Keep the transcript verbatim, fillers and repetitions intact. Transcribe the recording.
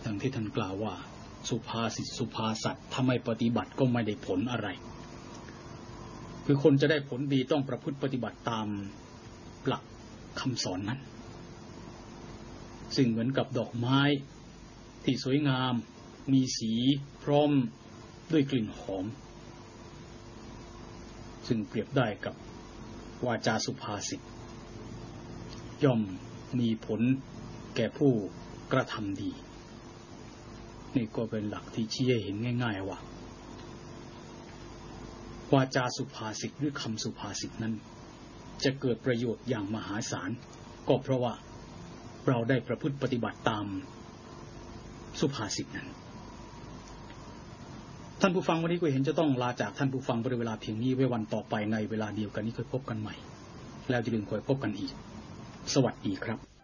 ทั้งที่ท่านกล่าวว่าสุภาษิตสุภาษัตถ้าไม่ปฏิบัติก็ไม่ได้ผลอะไรคือคนจะได้ผลดีต้องประพฤติปฏิบัติตามหลักคำสอนนั้นซึ่งเหมือนกับดอกไม้ที่สวยงามมีสีพร้อมด้วยกลิ่นหอมซึ่งเปรียบได้กับวาจาสุภาษิตย่อมมีผลแก่ผู้กระทำดีนี่ก็เป็นหลักที่ชี้ให้เห็นง่ายๆว่าวาจาสุภาษิตหรือคำสุภาษิตนั้นจะเกิดประโยชน์อย่างมหาศาลก็เพราะว่าเราได้ประพฤติปฏิบัติตามสุภาษิตนั้นท่านผู้ฟังวันนี้ก็เห็นจะต้องลาจากท่านผู้ฟังบริเวลาเพียงนี้ไว้วันต่อไปในเวลาเดียวกันนี้ค่อยพบกันใหม่แล้วจะลืมค่อยพบกันอีกสวัสดีครับ